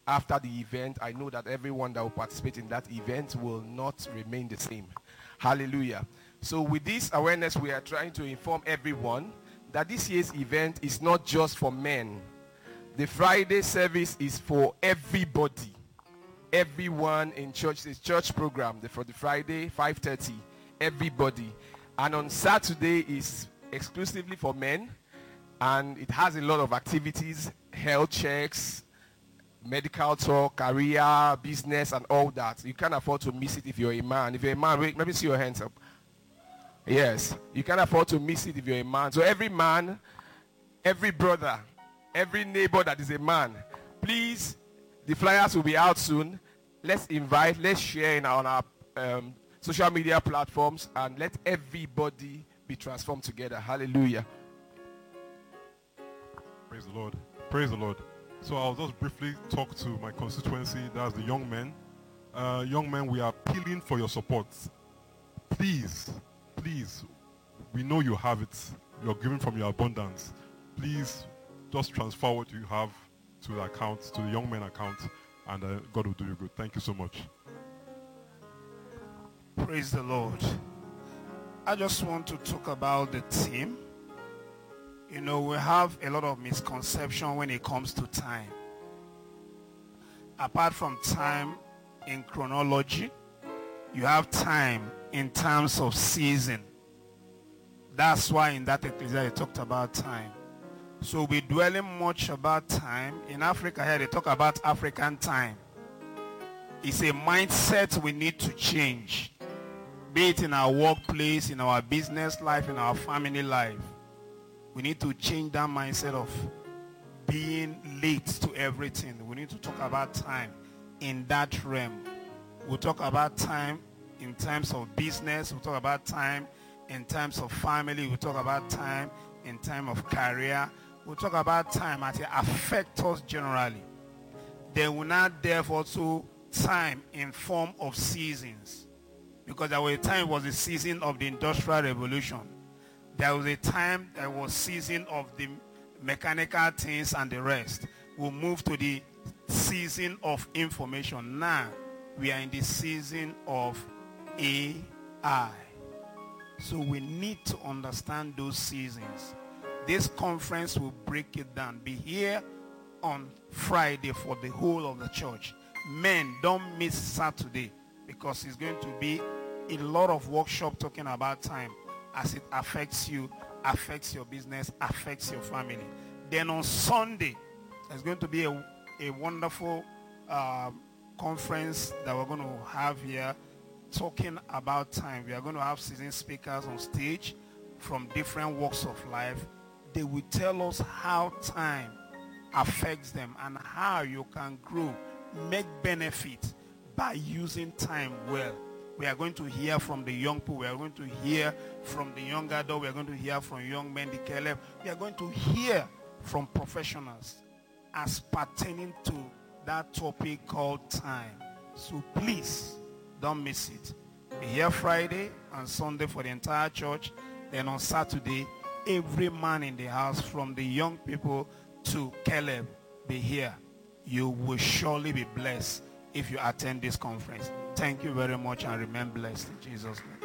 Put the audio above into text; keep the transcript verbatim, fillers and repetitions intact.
after the event, I know that everyone that will participate in that event will not remain the same. Hallelujah. So with this awareness, we are trying to inform everyone that this year's event is not just for men. The Friday service is for everybody. Everyone in church. It's church program for the Friday, five thirty. Everybody. And on Saturday is exclusively for men. And it has a lot of activities, health checks, medical talk, career, business, and all that. You can't afford to miss it if you're a man. If you're a man, wait, let me see your hands up. Yes, you can't afford to miss it if you're a man. So every man, every brother, every neighbor that is a man, please, the flyers will be out soon. Let's invite, let's share in our, on our um, social media platforms, and let everybody be transformed together. Hallelujah. Praise the Lord. Praise the Lord. So I'll just briefly talk to my constituency. That's the young men. Uh, young men, we are appealing for your support. Please, please, we know you have it. You're giving from your abundance. Please, just transfer what you have to the account, to the young men account, and uh, God will do you good. Thank you so much. Praise the Lord. I just want to talk about the team. You know, we have a lot of misconception when it comes to time. Apart from time in chronology, you have time in terms of season. That's why in that ecclesia they talked about time. So we're dwelling much about time. In Africa here they talk about African time. It's a mindset we need to change. Be it in our workplace, in our business life, in our family life. We need to change that mindset of being late to everything. We need to talk about time in that realm. We'll talk about time in terms of business. We'll talk about time in terms of family. We'll talk about time in terms of career. We'll talk about time as it affects us generally. Then we'll not therefore also time in form of seasons. Because there was a time it was the season of the Industrial Revolution. There was a time that was season of the mechanical things and the rest. We'll move to the season of information. Now, we are in the season of A I. So we need to understand those seasons. This conference will break it down. Be here on Friday for the whole of the church. Men, don't miss Saturday because it's going to be a lot of workshop talking about time. As it affects you, affects your business, affects your family. Then on Sunday, there's going to be a, a wonderful uh, conference that we're going to have here talking about time. We are going to have seasoned speakers on stage from different walks of life. They will tell us how time affects them and how you can grow, make benefit by using time well. We are going to hear from the young people. We are going to hear from the young adult. We are going to hear from young men, the Caleb. We are going to hear from professionals as pertaining to that topic called time. So please, don't miss it. Be here Friday and Sunday for the entire church. Then on Saturday, every man in the house, from the young people to Caleb, be here. You will surely be blessed if you attend this conference. Thank you very much and remain blessed in Jesus' name.